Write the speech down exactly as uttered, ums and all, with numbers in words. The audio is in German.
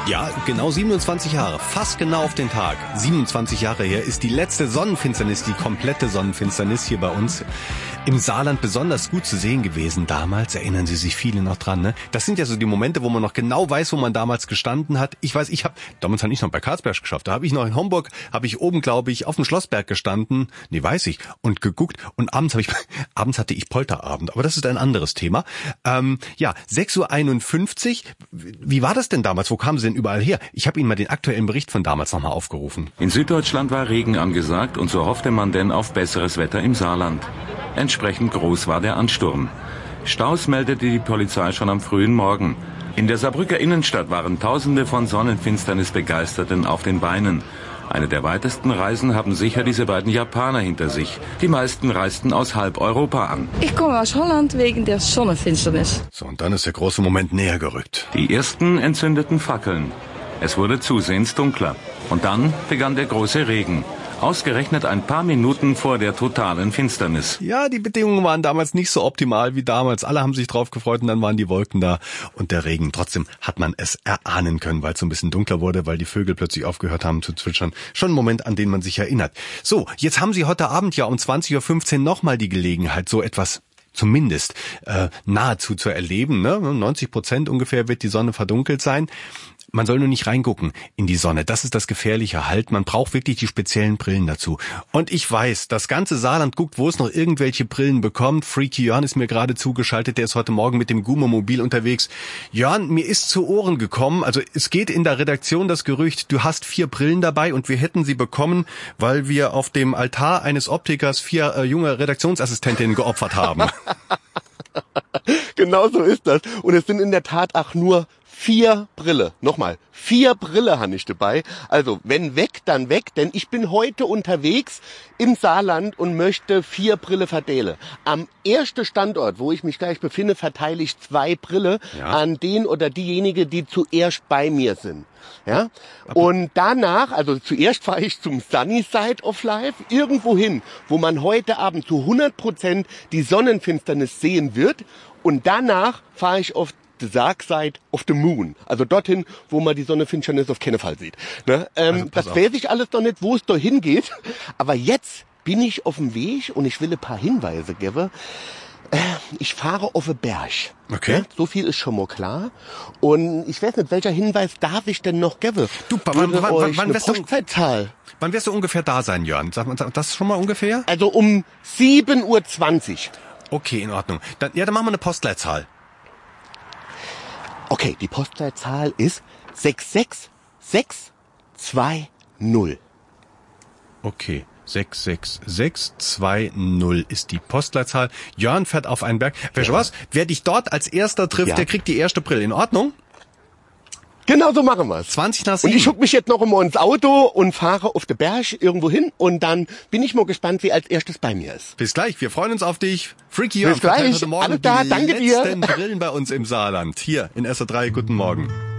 Ja, genau siebenundzwanzig Jahre, fast genau auf den Tag. siebenundzwanzig Jahre her ist die letzte Sonnenfinsternis, die komplette Sonnenfinsternis hier bei uns im Saarland besonders gut zu sehen gewesen. Damals, erinnern Sie sich viele noch dran, ne? Das sind ja so die Momente, wo man noch genau weiß, wo man damals gestanden hat. Ich weiß, ich habe, damals habe ich noch bei Karlsberg geschafft. Da habe ich noch in Homburg, habe ich oben, glaube ich, auf dem Schlossberg gestanden. Nee, weiß ich. Und geguckt. Und abends habe ich, abends hatte ich Polterabend. Aber das ist ein anderes Thema. Ähm, ja, sechs Uhr einundfünfzig. Wie war das denn damals? Wo kamen Sie denn überall her? Ich habe Ihnen mal den aktuellen Bericht von damals nochmal aufgerufen. In Süddeutschland war Regen angesagt und so hoffte man denn auf besseres Wetter im Saarland. Entsprechend groß war der Ansturm. Staus meldete die Polizei schon am frühen Morgen. In der Saarbrücker Innenstadt waren Tausende von Sonnenfinsternis-Begeisterten auf den Beinen. Eine der weitesten Reisen haben sicher diese beiden Japaner hinter sich. Die meisten reisten aus halb Europa an. Ich komme aus Holland wegen der Sonnenfinsternis. So, und dann ist der große Moment näher gerückt. Die ersten entzündeten Fackeln. Es wurde zusehends dunkler. Und dann begann der große Regen. Ausgerechnet ein paar Minuten vor der totalen Finsternis. Ja, die Bedingungen waren damals nicht so optimal wie damals. Alle haben sich drauf gefreut und dann waren die Wolken da und der Regen. Trotzdem hat man es erahnen können, weil es so ein bisschen dunkler wurde, weil die Vögel plötzlich aufgehört haben zu zwitschern. Schon ein Moment, an den man sich erinnert. So, jetzt haben Sie heute Abend ja um zwanzig Uhr fünfzehn nochmal die Gelegenheit, so etwas zumindest äh, nahezu zu erleben. Ne? neunzig Prozent ungefähr wird die Sonne verdunkelt sein. Man soll nur nicht reingucken in die Sonne. Das ist das Gefährliche halt. Man braucht wirklich die speziellen Brillen dazu. Und ich weiß, das ganze Saarland guckt, wo es noch irgendwelche Brillen bekommt. Freaky Jörn ist mir gerade zugeschaltet. Der ist heute Morgen mit dem Gumo-Mobil unterwegs. Jörn, mir ist zu Ohren gekommen. Also es geht in der Redaktion das Gerücht, du hast vier Brillen dabei und wir hätten sie bekommen, weil wir auf dem Altar eines Optikers vier äh, junge Redaktionsassistentinnen geopfert haben. Genau so ist das. Und es sind in der Tat auch nur vier Brille. Nochmal, vier Brille habe ich dabei. Also, wenn weg, dann weg, denn ich bin heute unterwegs im Saarland und möchte vier Brille verdelen. Am ersten Standort, wo ich mich gleich befinde, verteile ich zwei Brille ja. an den oder diejenige, die zuerst bei mir sind. Ja? Und danach, also zuerst fahre ich zum Sunny Side of Life, irgendwo hin, wo man heute Abend zu hundert Prozent die Sonnenfinsternis sehen wird. Und danach fahre ich auf the Dark Side of the Moon. Also dorthin, wo man die Sonnenfinsternis auf keinen Fall sieht. Ne? Ähm, also das weiß ich alles noch nicht, wo es da hingeht. Aber jetzt bin ich auf dem Weg und ich will ein paar Hinweise geben. Äh, ich fahre auf den Berg. Okay. Ja, so viel ist schon mal klar. Und ich weiß nicht, welcher Hinweis darf ich denn noch geben? Du, wann, wann, wann, wann, wirst du, wann wirst du ungefähr da sein, Jörn? Sag mal, das schon mal ungefähr? Also um sieben Uhr zwanzig. Okay, in Ordnung. Dann, ja, dann machen wir eine Postleitzahl. Okay, die Postleitzahl ist sechs sechs sechs zwei null. Okay, sechs sechs sechs zwei null ist die Postleitzahl. Jörn fährt auf einen Berg. Weißt du was? Wer dich dort als erster trifft, ja. der kriegt die erste Brille. In Ordnung? Genau so machen wir's. zwanzig nach sieben. Und ich huck mich jetzt noch immer ins Auto und fahre auf den Berg irgendwo hin und dann bin ich mal gespannt, wie als erstes bei mir ist. Bis gleich, wir freuen uns auf dich. Freaky Jörn verteilt heute Morgen Alles da, die danke letzten dir. Brillen bei uns im Saarland. Hier in S R drei, guten Morgen.